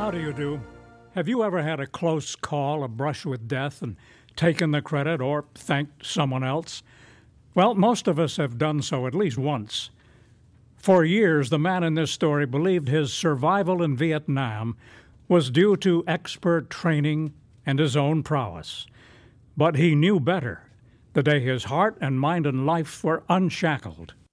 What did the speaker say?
How do you do? Have you ever had a close call, a brush with death, and taken the credit or thanked someone else? Well, most of us have done so at least once. For years, the man in this story believed his survival in Vietnam was due to expert training and his own prowess. But he knew better the day his heart and mind and life were unshackled.